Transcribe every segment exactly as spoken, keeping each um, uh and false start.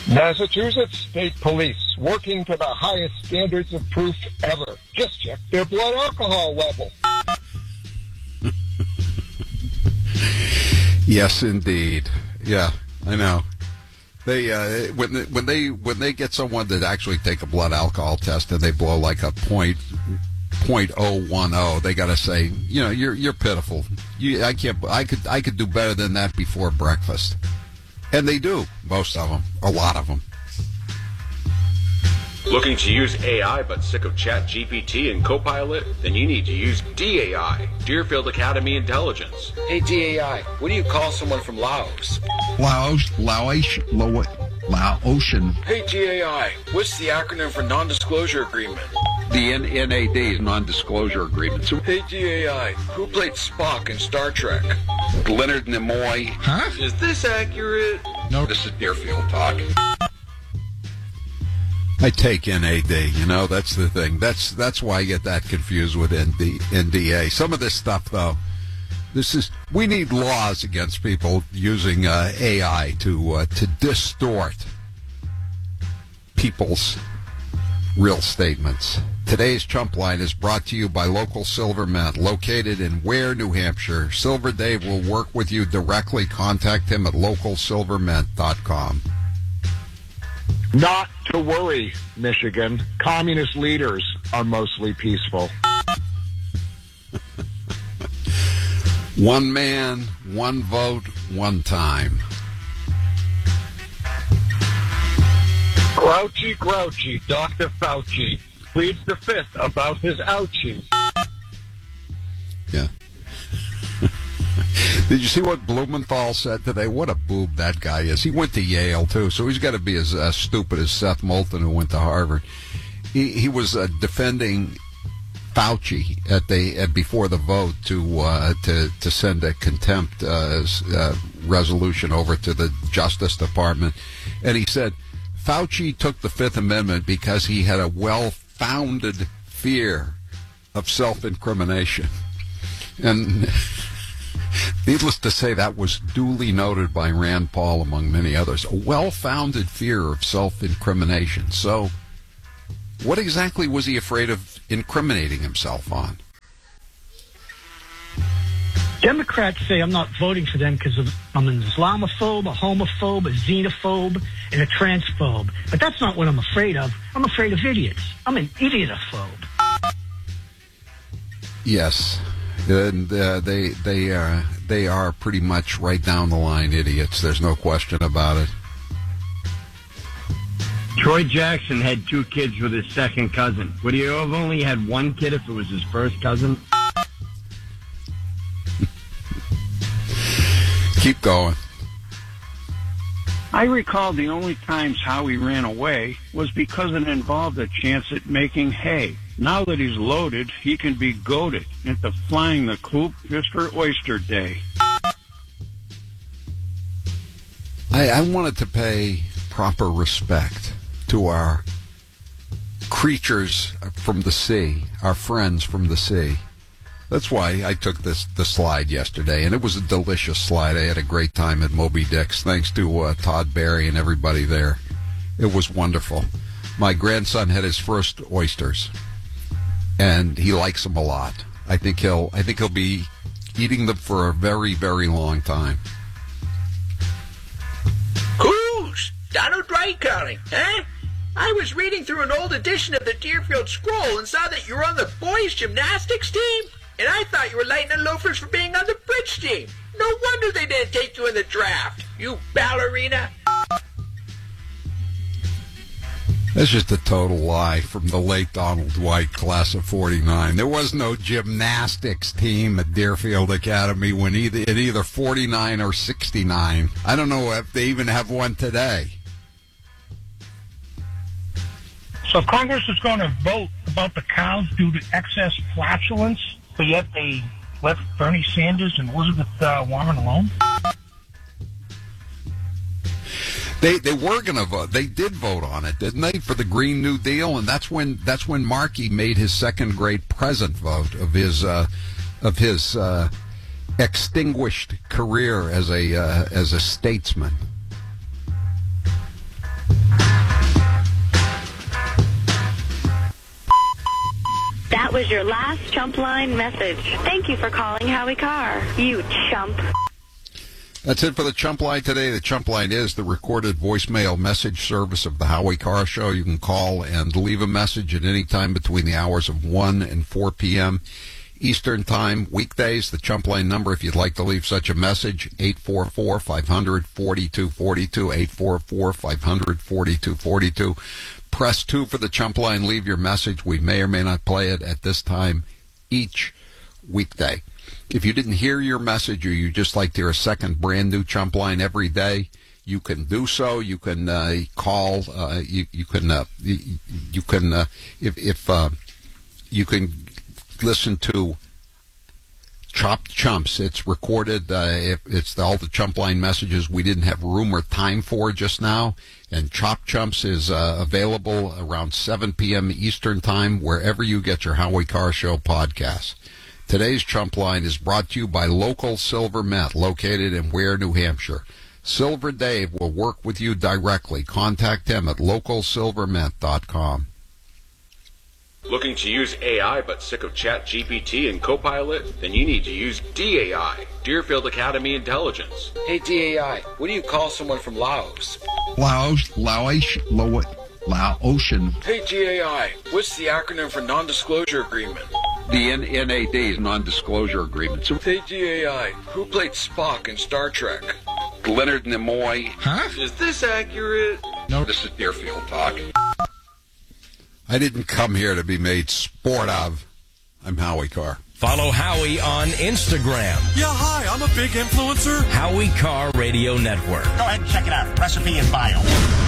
Massachusetts State Police, working to the highest standards of proof ever. Just check their blood alcohol level. Yes, indeed. Yeah, I know. They uh, when they, when they when they get someone to actually take a blood alcohol test and they blow like a point point oh one oh, they got to say, you know, you're you're pitiful. You, I can't. I could I could do better than that before breakfast. And they do, most of them, a lot of them. Looking to use A I but sick of Chat G P T and Copilot? Then you need to use D A I, Deerfield Academy Intelligence. Hey, D A I, what do you call someone from Laos? Laos, Laos, Laos, Laotian. Hey, D A I, what's the acronym for non-disclosure agreement? The N A D is non-disclosure agreement. Hey, D A I, who played Spock in Star Trek? Leonard Nimoy. Huh? Is this accurate? No, this is Deerfield talk. I take N A D, you know, that's the thing. That's that's why I get that confused with N D, N D A. Some of this stuff, though, this is, we need laws against people using uh, A I to uh, to distort people's real statements. Today's Chump Line is brought to you by Local Silver Mint, located in Ware, New Hampshire. Silver Dave will work with you directly. Contact him at local silver mint dot com. Not to worry, Michigan. Communist leaders are mostly peaceful. One man, one vote, one time. Grouchy, grouchy, Doctor Fauci pleads the fifth about his ouchies. Yeah. Did you see what Blumenthal said today? What a boob that guy is. He went to Yale, too, so he's got to be as uh, stupid as Seth Moulton, who went to Harvard. He, he was uh, defending Fauci at the uh, before the vote to uh, to to send a contempt uh, uh, resolution over to the Justice Department, and he said Fauci took the Fifth Amendment because he had a well-founded fear of self-incrimination, and needless to say, that was duly noted by Rand Paul, among many others. A well-founded fear of self-incrimination. So, what exactly was he afraid of incriminating himself on? Democrats say I'm not voting for them because I'm an Islamophobe, a homophobe, a xenophobe, and a transphobe. But that's not what I'm afraid of. I'm afraid of idiots. I'm an idiotophobe. Yes. And uh, they they are they are pretty much right down the line idiots. There's no question about it. Troy Jackson had two kids with his second cousin. Would he have only had one kid if it was his first cousin? Keep going. I recall the only times Howie ran away was because it involved a chance at making hay. Now that he's loaded, he can be goaded into flying the coop just for Oyster Day. I, I wanted to pay proper respect to our creatures from the sea, our friends from the sea. That's why I took this the slide yesterday, and it was a delicious slide. I had a great time at Moby Dick's, thanks to uh, Todd Barry and everybody there. It was wonderful. My grandson had his first oysters, and he likes them a lot. I think he'll I think he'll be eating them for a very, very long time. Who's Donald Dry calling, huh? I was reading through an old edition of the Deerfield Scroll and saw that you were on the boys' gymnastics team. And I thought you were lighting the loafers for being on the bridge team. No wonder they didn't take you in the draft, you ballerina. That's just a total lie from the late Donald Dwight, class of forty-nine. There was no gymnastics team at Deerfield Academy when either at either forty-nine or sixty-nine. I don't know if they even have one today. So Congress is going to vote about the cows due to excess flatulence, but yet they left Bernie Sanders and Elizabeth uh, Warren alone? They they were going to vote. They did vote on it, didn't they, for the Green New Deal? And that's when that's when Markey made his second great present vote of his uh, of his uh, extinguished career as a uh, as a statesman. was your last chump line message. Thank you for calling Howie Carr. You chump. That's it for the Chump Line today. The Chump Line is the recorded voicemail message service of the Howie Carr Show. You can call and leave a message at any time between the hours of one and four p.m. Eastern Time, weekdays. The Chump Line number, if you'd like to leave such a message, eight four four, five hundred, forty-two forty-two, eight four four, five hundred, forty-two forty-two. Press two for the Chump Line. Leave your message. We may or may not play it at this time each weekday. If you didn't hear your message or you just like to hear a second brand new Chump Line every day, you can do so. You can uh, call. Uh, you, you can. Uh, you, you can. Uh, if if uh, you can listen to Chopped Chumps. It's recorded. Uh, it, it's the, all the Chump Line messages we didn't have room or time for just now. And Chopped Chumps is uh, available around seven p.m. Eastern Time wherever you get your Howie Carr Show podcasts. Today's Chump Line is brought to you by Local Silver Mint, located in Ware, New Hampshire. Silver Dave will work with you directly. Contact him at local silver mint dot com. Looking to use A I but sick of Chat G P T and Copilot? Then you need to use D A I, Deerfield Academy Intelligence. Hey, D A I, what do you call someone from Laos? Laos, Laos, Laos, Laotian. Hey, D A I, what's the acronym for non-disclosure agreement? The N A D is non-disclosure agreement. So, Hey, D A I, who played Spock in Star Trek? Leonard Nimoy. Huh? Is this accurate? No, this is Deerfield talk. I didn't come here to be made sport of. I'm Howie Carr. Follow Howie on Instagram. Yeah, hi, I'm a big influencer. Howie Carr Radio Network. Go ahead and check it out. Recipe and bio.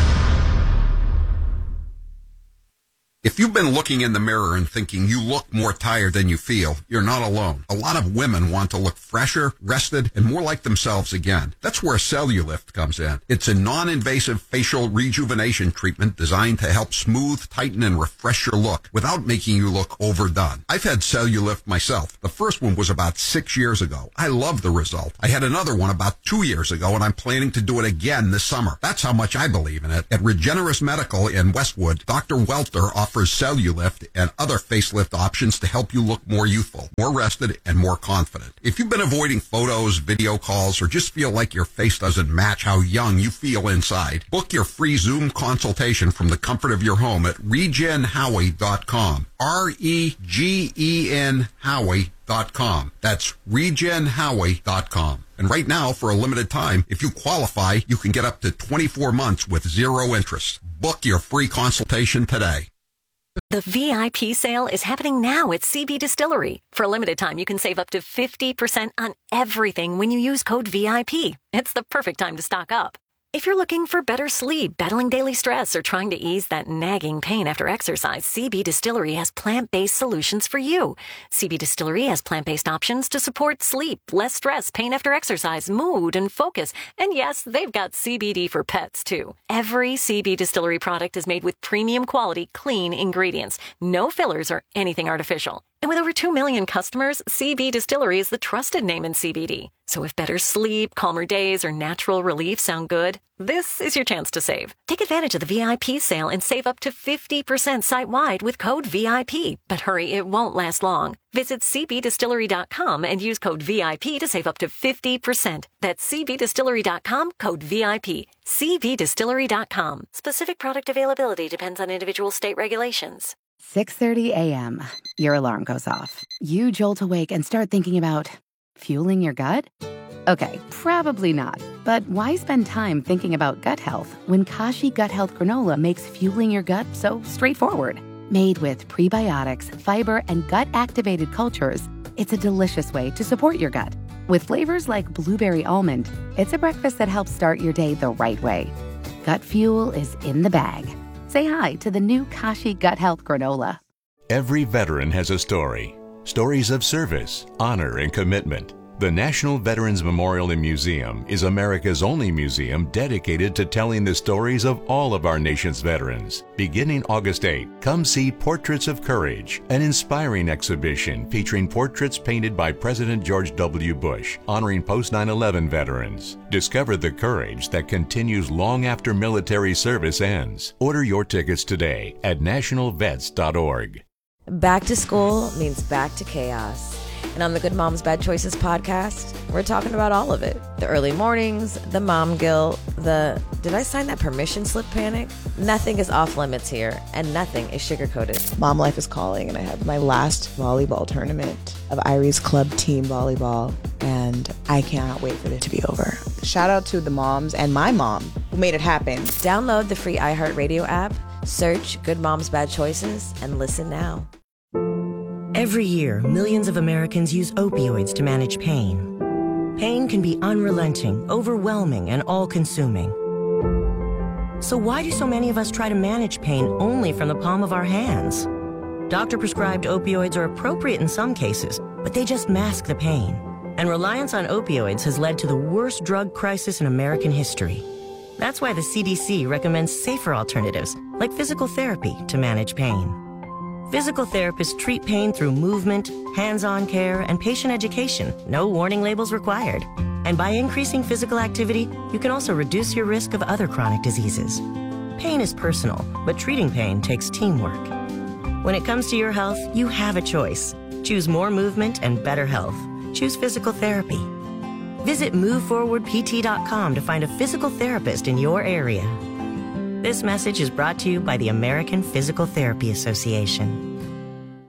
If you've been looking in the mirror and thinking you look more tired than you feel, you're not alone. A lot of women want to look fresher, rested, and more like themselves again. That's where Cellulift comes in. It's a non-invasive facial rejuvenation treatment designed to help smooth, tighten, and refresh your look without making you look overdone. I've had Cellulift myself. The first one was about six years ago. I love the result. I had another one about two years ago, and I'm planning to do it again this summer. That's how much I believe in it. At Regenerous Medical in Westwood, Doctor Welter offers offers Cellulift and other facelift options to help you look more youthful, more rested, and more confident. If you've been avoiding photos, video calls, or just feel like your face doesn't match how young you feel inside, book your free Zoom consultation from the comfort of your home at regen howie dot com. R E G E N Howie dot com. That's regen howie dot com. And right now, for a limited time, if you qualify, you can get up to twenty-four months with zero interest. Book your free consultation today. The V I P sale is happening now at C B Distillery. For a limited time, you can save up to fifty percent on everything when you use code V I P. It's the perfect time to stock up. If you're looking for better sleep, battling daily stress, or trying to ease that nagging pain after exercise, C B Distillery has plant-based solutions for you. C B Distillery has plant-based options to support sleep, less stress, pain after exercise, mood, and focus. And yes, they've got C B D for pets, too. Every C B Distillery product is made with premium quality, clean ingredients. No fillers or anything artificial. And with over two million customers, C B Distillery is the trusted name in C B D. So if better sleep, calmer days, or natural relief sound good, this is your chance to save. Take advantage of the V I P sale and save up to fifty percent site-wide with code V I P. But hurry, it won't last long. Visit c b distillery dot com and use code V I P to save up to fifty percent. That's c b distillery dot com, code V I P. c b distillery dot com. Specific product availability depends on individual state regulations. six thirty a.m. Your alarm goes off. You jolt awake and start thinking about fueling your gut? Okay, probably not. But why spend time thinking about gut health when Kashi Gut Health Granola makes fueling your gut so straightforward? Made with prebiotics, fiber, and gut-activated cultures, it's a delicious way to support your gut. With flavors like blueberry almond, it's a breakfast that helps start your day the right way. Gut fuel is in the bag. Say hi to the new Kashi Gut Health Granola. Every veteran has a story. Stories of service, honor, and commitment. The National Veterans Memorial and Museum is America's only museum dedicated to telling the stories of all of our nation's veterans. Beginning August eighth, come see Portraits of Courage, an inspiring exhibition featuring portraits painted by President George W. Bush, honoring post nine eleven veterans. Discover the courage that continues long after military service ends. Order your tickets today at national vets dot org. Back to school means back to chaos. And on the Good Moms Bad Choices podcast, we're talking about all of it. The early mornings, the mom guilt, the did I sign that permission slip panic? Nothing is off limits here, and nothing is sugar-coated. Mom life is calling, and I have my last volleyball tournament of Irie's Club Team Volleyball, and I cannot wait for it to be over. Shout out to the moms and my mom who made it happen. Download the free iHeartRadio app, search Good Moms Bad Choices, and listen now. Every year, millions of Americans use opioids to manage pain. Pain can be unrelenting, overwhelming, and all-consuming. So why do so many of us try to manage pain only from the palm of our hands? Doctor-prescribed opioids are appropriate in some cases, but they just mask the pain. And reliance on opioids has led to the worst drug crisis in American history. That's why the C D C recommends safer alternatives, like physical therapy, to manage pain. Physical therapists treat pain through movement, hands-on care, and patient education. No warning labels required. And by increasing physical activity, you can also reduce your risk of other chronic diseases. Pain is personal, but treating pain takes teamwork. When it comes to your health, you have a choice. Choose more movement and better health. Choose physical therapy. Visit move forward p t dot com to find a physical therapist in your area. This message is brought to you by the American Physical Therapy Association.